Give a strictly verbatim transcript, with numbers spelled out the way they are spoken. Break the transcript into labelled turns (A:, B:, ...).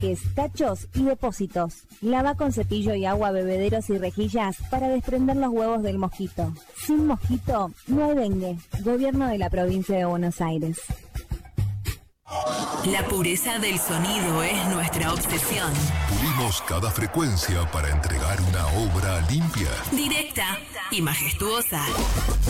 A: estanques, tachos y depósitos. Lava con cepillo y agua bebederos y rejillas para desprender los huevos del mosquito. Sin mosquito no hay dengue. Gobierno de la provincia de Buenos Aires.
B: La pureza del sonido es nuestra obsesión.
C: Pulimos cada frecuencia para entregar una obra limpia,
B: directa y majestuosa.